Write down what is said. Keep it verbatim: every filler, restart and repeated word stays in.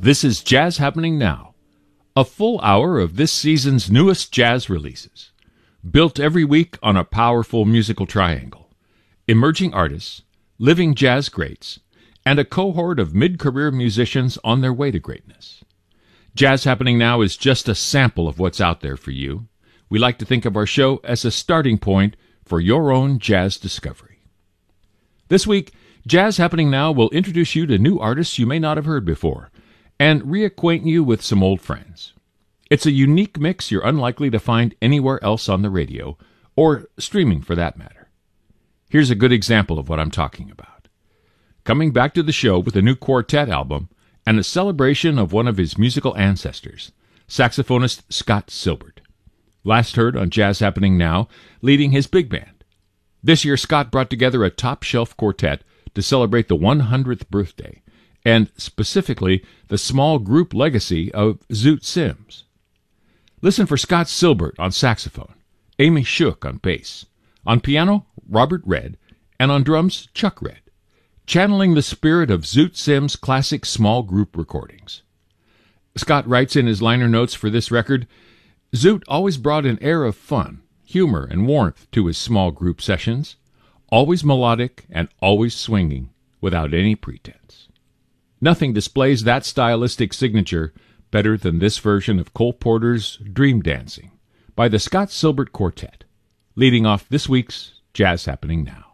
This is Jazz Happening Now, a full hour of this season's newest jazz releases, built every week on a powerful musical triangle: emerging artists, living jazz greats, and a cohort of mid-career musicians on their way to greatness. Jazz Happening Now is just a sample of what's out there for you. We like to think of our show as a starting point for your own jazz discovery. This week, Jazz Happening Now will introduce you to new artists you may not have heard before, and reacquaint you with some old friends. It's a unique mix you're unlikely to find anywhere else on the radio, or streaming for that matter. Here's a good example of what I'm talking about. Coming back to the show with a new quartet album and a celebration of one of his musical ancestors, saxophonist Scott Silbert. Last heard on Jazz Happening Now, leading his big band. This year, Scott brought together a top-shelf quartet to celebrate the one hundredth birthday, and specifically the small group legacy of Zoot Sims. Listen for Scott Silbert on saxophone, Amy Shook on bass, on piano, Robert Redd, and on drums, Chuck Redd, channeling the spirit of Zoot Sims' classic small group recordings. Scott writes in his liner notes for this record, "Zoot always brought an air of fun, humor, and warmth to his small group sessions, always melodic and always swinging, without any pretense." Nothing displays that stylistic signature better than this version of Cole Porter's Dream Dancing by the Scott Silbert Quartet, leading off this week's Jazz Happening Now.